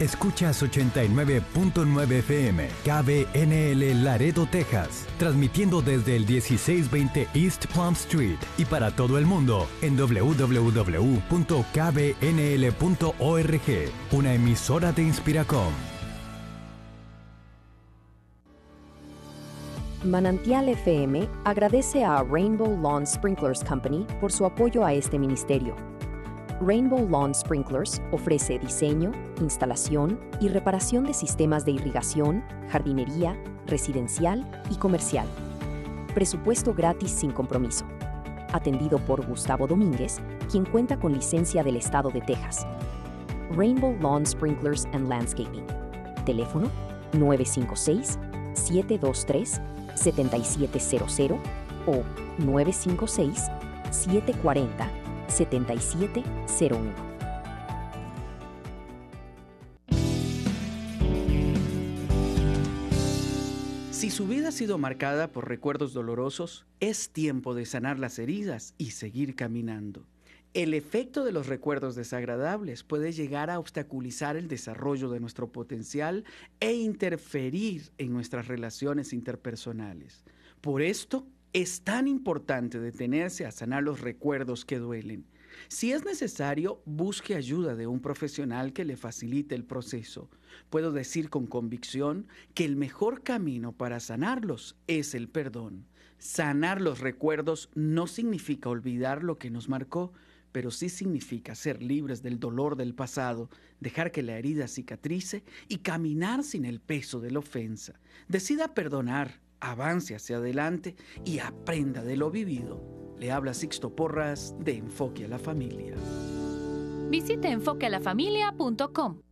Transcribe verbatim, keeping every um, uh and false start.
Escuchas ochenta y nueve punto nueve F M, K B N L Laredo, Texas, transmitiendo desde el dieciséis veinte East Plum Street y para todo el mundo en doble u doble u doble u punto k b n l punto org, una emisora de Inspiracom. Manantial F M agradece a Rainbow Lawn Sprinklers Company por su apoyo a este ministerio. Rainbow Lawn Sprinklers ofrece diseño, instalación y reparación de sistemas de irrigación, jardinería, residencial y comercial. Presupuesto gratis sin compromiso. Atendido por Gustavo Domínguez, quien cuenta con licencia del estado de Texas. Rainbow Lawn Sprinklers and Landscaping. Teléfono nueve cinco seis, siete dos tres, siete siete cero cero o nueve cinco seis, siete cuatro cero, siete siete cero uno. Si su vida ha sido marcada por recuerdos dolorosos, es tiempo de sanar las heridas y seguir caminando. El efecto de los recuerdos desagradables puede llegar a obstaculizar el desarrollo de nuestro potencial e interferir en nuestras relaciones interpersonales. Por esto, es tan importante detenerse a sanar los recuerdos que duelen. Si es necesario, busque ayuda de un profesional que le facilite el proceso. Puedo decir con convicción que el mejor camino para sanarlos es el perdón. Sanar los recuerdos no significa olvidar lo que nos marcó, pero sí significa ser libres del dolor del pasado, dejar que la herida cicatrice y caminar sin el peso de la ofensa. Decida perdonar, avance hacia adelante y aprenda de lo vivido. Le habla Sixto Porras de Enfoque a la Familia. Visite enfoque a la familia punto com.